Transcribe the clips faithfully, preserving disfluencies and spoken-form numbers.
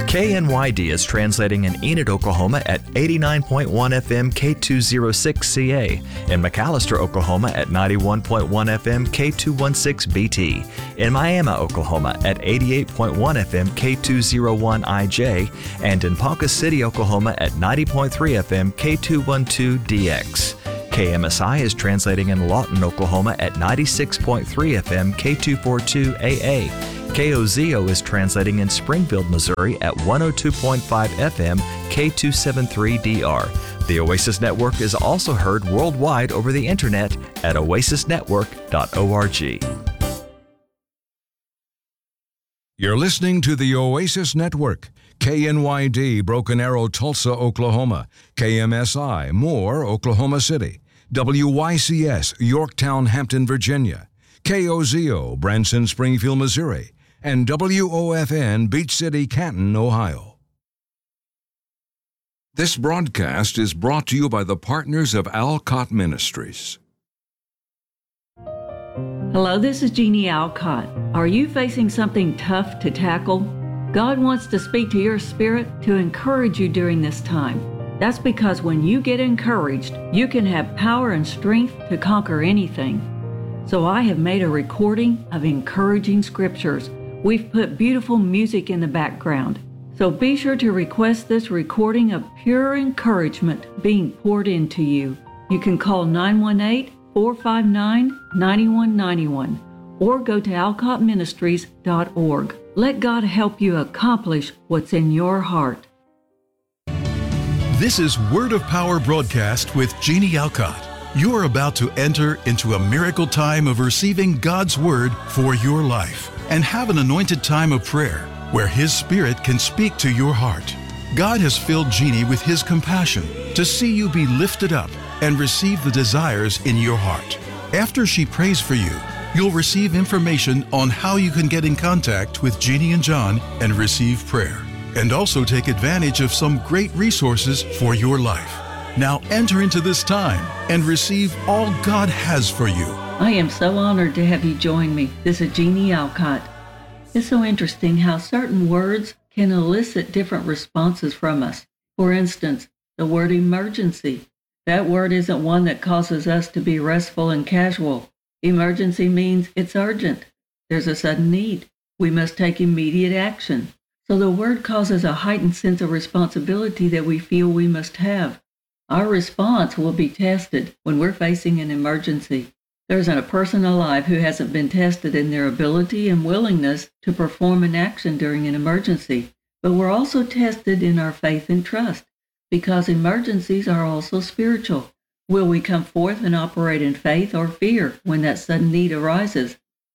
K N Y D is translating in Enid, Oklahoma at eighty-nine point one F M K two oh six C A, in McAllister, Oklahoma at ninety-one point one F M K two sixteen B T, in Miami, Oklahoma at eighty-eight point one F M K two oh one I J, and in Ponca City, Oklahoma at ninety point three F M K two twelve D X. K M S I is translating in Lawton, Oklahoma at ninety-six point three F M K two forty-two A A. K O Z O is translating in Springfield, Missouri at one oh two point five F M K two seventy-three D R. The Oasis Network is also heard worldwide over the internet at oasis network dot org. You're listening to the Oasis Network. K N Y D, Broken Arrow, Tulsa, Oklahoma. K M S I, Moore, Oklahoma City. W Y C S, Yorktown, Hampton, Virginia. K O Z O, Branson, Springfield, Missouri. And W O F N, Beach City, Canton, Ohio. This broadcast is brought to you by the partners of Alcott Ministries. Hello, this is Jeannie Alcott. Are you facing something tough to tackle? God wants to speak to your spirit to encourage you during this time. That's because when you get encouraged, you can have power and strength to conquer anything. So I have made a recording of encouraging scriptures. We've put beautiful music in the background. So be sure to request this recording of pure encouragement being poured into you. You can call nine one eight, four five nine, nine one nine one or go to alcott ministries dot org. Let God help you accomplish what's in your heart. This is Word of Power broadcast with Jeannie Alcott. You are about to enter into a miracle time of receiving God's Word for your life and have an anointed time of prayer where His Spirit can speak to your heart. God has filled Jeannie with His compassion to see you be lifted up and receive the desires in your heart. After she prays for you, you'll receive information on how you can get in contact with Jeannie and John and receive prayer, and also take advantage of some great resources for your life. Now enter into this time and receive all God has for you. I am so honored to have you join me. This is Jeannie Alcott. It's so interesting how certain words can elicit different responses from us. For instance, the word emergency. That word isn't one that causes us to be restful and casual. Emergency means it's urgent. There's a sudden need. We must take immediate action. So the word causes a heightened sense of responsibility that we feel we must have. Our response will be tested when we're facing an emergency. There isn't a person alive who hasn't been tested in their ability and willingness to perform an action during an emergency. But we're also tested in our faith and trust, because emergencies are also spiritual. Will we come forth and operate in faith or fear when that sudden need arises?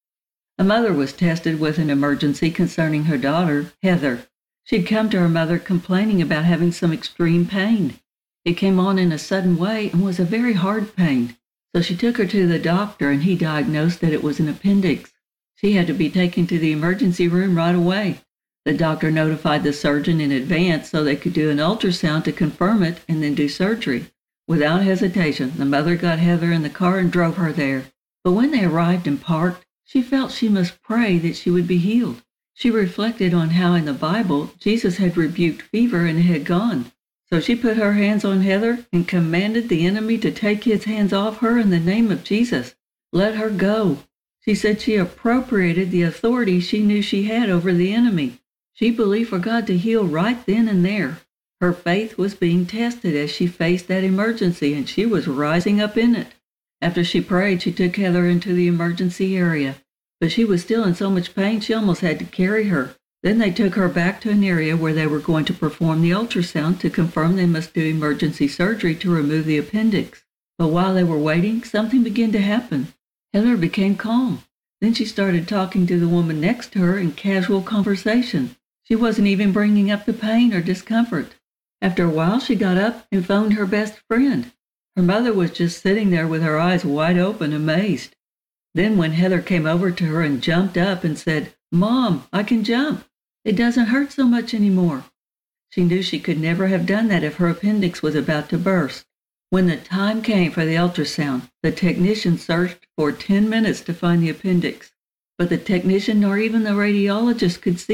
A mother was tested with an emergency concerning her daughter, Heather. She'd come to her mother complaining about having some extreme pain. It came on in a sudden way and was a very hard pain. So she took her to the doctor, and he diagnosed that it was an appendix. She had to be taken to the emergency room right away. The doctor notified the surgeon in advance so they could do an ultrasound to confirm it and then do surgery. Without hesitation, the mother got Heather in the car and drove her there. But when they arrived and parked, she felt she must pray that she would be healed. She reflected on how in the Bible, Jesus had rebuked fever and it had gone. So she put her hands on Heather and commanded the enemy to take his hands off her in the name of Jesus. Let her go. She said she appropriated the authority she knew she had over the enemy. She believed for God to heal right then and there. Her faith was being tested as she faced that emergency, and she was rising up in it. After she prayed, she took Heather into the emergency area. But she was still in so much pain, she almost had to carry her. Then they took her back to an area where they were going to perform the ultrasound to confirm they must do emergency surgery to remove the appendix. But while they were waiting, something began to happen. Heather became calm. Then she started talking to the woman next to her in casual conversation. She wasn't even bringing up the pain or discomfort. After a while, she got up and phoned her best friend. Her mother was just sitting there with her eyes wide open, amazed. Then when Heather came over to her and jumped up and said, "Mom, I can jump. It doesn't hurt so much anymore." She knew she could never have done that if her appendix was about to burst. When the time came for the ultrasound, the technician searched for ten minutes to find the appendix. But the technician nor even the radiologist could see it.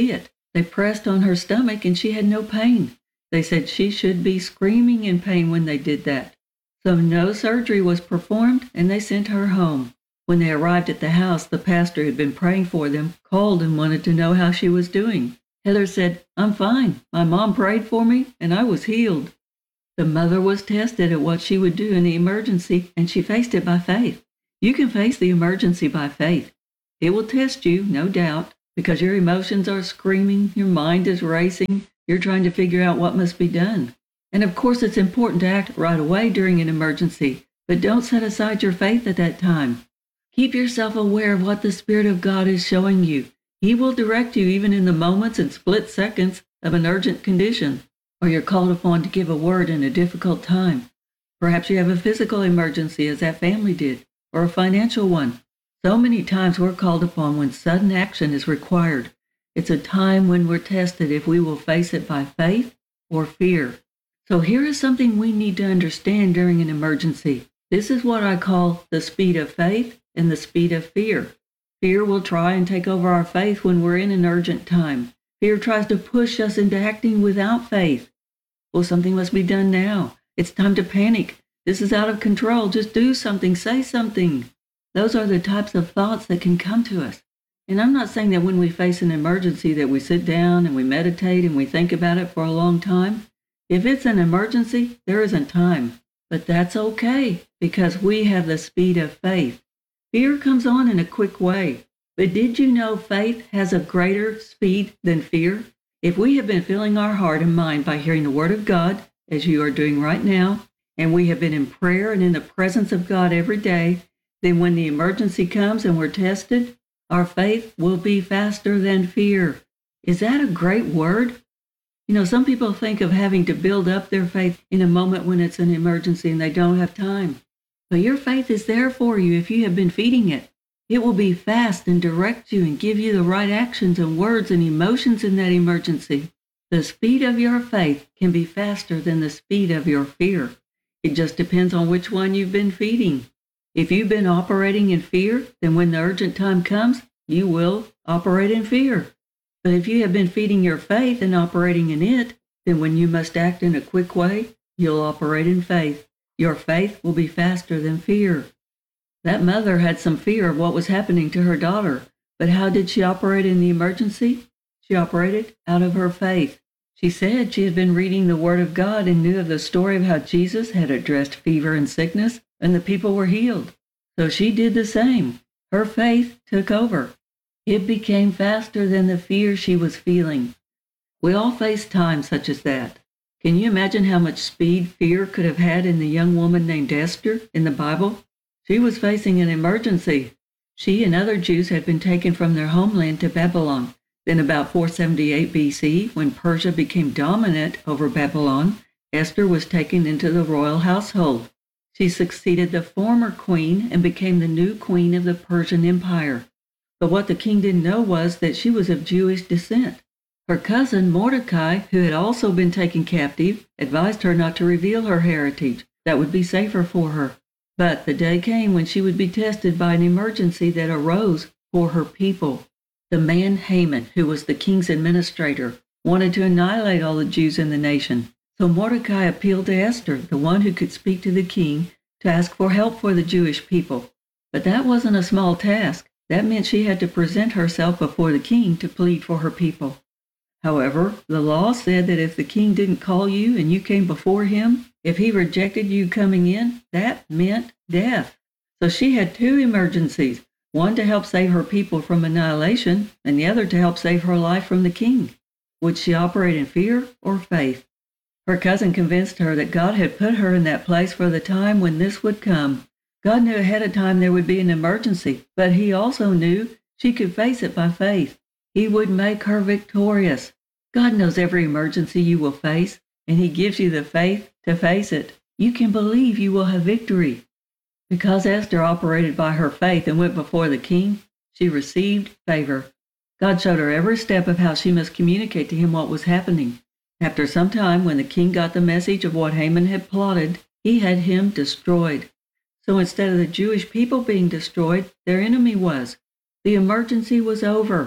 They pressed on her stomach and she had no pain. They said she should be screaming in pain when they did that. So no surgery was performed and they sent her home. When they arrived at the house, the pastor who had been praying for them called and wanted to know how she was doing. Heather said, "I'm fine. My mom prayed for me and I was healed." The mother was tested at what she would do in the emergency and she faced it by faith. You can face the emergency by faith. It will test you, no doubt, because your emotions are screaming, your mind is racing, you're trying to figure out what must be done. And of course it's important to act right away during an emergency, but don't set aside your faith at that time. Keep yourself aware of what the Spirit of God is showing you. He will direct you even in the moments and split seconds of an urgent condition, or you're called upon to give a word in a difficult time. Perhaps you have a physical emergency as that family did, or a financial one. So many times we're called upon when sudden action is required. It's a time when we're tested if we will face it by faith or fear. So here is something we need to understand during an emergency. This is what I call the speed of faith and the speed of fear. Fear will try and take over our faith when we're in an urgent time. Fear tries to push us into acting without faith. Well, something must be done now. It's time to panic. This is out of control. Just do something. Say something. Those are the types of thoughts that can come to us. And I'm not saying that when we face an emergency that we sit down and we meditate and we think about it for a long time. If it's an emergency, there isn't time. But that's okay because we have the speed of faith. Fear comes on in a quick way. But did you know faith has a greater speed than fear? If we have been filling our heart and mind by hearing the Word of God, as you are doing right now, and we have been in prayer and in the presence of God every day, then when the emergency comes and we're tested, our faith will be faster than fear. Is that a great word? You know, some people think of having to build up their faith in a moment when it's an emergency and they don't have time. But your faith is there for you if you have been feeding it. It will be fast and direct you and give you the right actions and words and emotions in that emergency. The speed of your faith can be faster than the speed of your fear. It just depends on which one you've been feeding. If you've been operating in fear, then when the urgent time comes, you will operate in fear. But if you have been feeding your faith and operating in it, then when you must act in a quick way, you'll operate in faith. Your faith will be faster than fear. That mother had some fear of what was happening to her daughter, but how did she operate in the emergency? She operated out of her faith. She said she had been reading the Word of God and knew of the story of how Jesus had addressed fever and sickness, and the people were healed. So she did the same. Her faith took over. It became faster than the fear she was feeling. We all face times such as that. Can you imagine how much speed fear could have had in the young woman named Esther in the Bible? She was facing an emergency. She and other Jews had been taken from their homeland to Babylon. Then about four seventy-eight B C, when Persia became dominant over Babylon, Esther was taken into the royal household. She succeeded the former queen and became the new queen of the Persian Empire. But what the king didn't know was that she was of Jewish descent. Her cousin Mordecai, who had also been taken captive, advised her not to reveal her heritage. That would be safer for her. But the day came when she would be tested by an emergency that arose for her people. The man Haman, who was the king's administrator, wanted to annihilate all the Jews in the nation. So Mordecai appealed to Esther, the one who could speak to the king, to ask for help for the Jewish people. But that wasn't a small task. That meant she had to present herself before the king to plead for her people. However, the law said that if the king didn't call you and you came before him, if he rejected you coming in, that meant death. So she had two emergencies, one to help save her people from annihilation, and the other to help save her life from the king. Would she operate in fear or faith? Her cousin convinced her that God had put her in that place for the time when this would come. God knew ahead of time there would be an emergency, but he also knew she could face it by faith. He would make her victorious. God knows every emergency you will face, and he gives you the faith to face it. You can believe you will have victory. Because Esther operated by her faith and went before the king, she received favor. God showed her every step of how she must communicate to him what was happening. After some time, when the king got the message of what Haman had plotted, he had him destroyed. So instead of the Jewish people being destroyed, their enemy was. The emergency was over.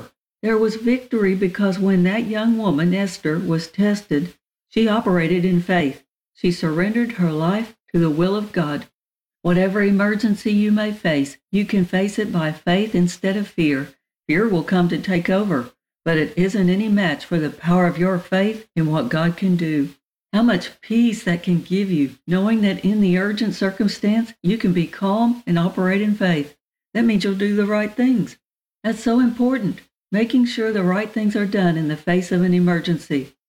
There was victory because when that young woman, Esther, was tested, she operated in faith. She surrendered her life to the will of God. Whatever emergency you may face, you can face it by faith instead of fear. Fear will come to take over, but it isn't any match for the power of your faith in what God can do. How much peace that can give you, knowing that in the urgent circumstance, you can be calm and operate in faith. That means you'll do the right things. That's so important, making sure the right things are done in the face of an emergency.